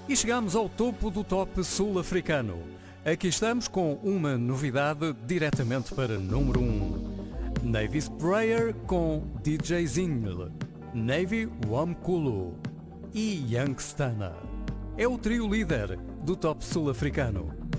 E chegamos ao topo do top sul-africano. Aqui estamos com uma novidade diretamente para número 1. Navy Sprayer com DJ Zingle, Navy Wamkulu e Youngstana. É o trio líder do top sul-africano.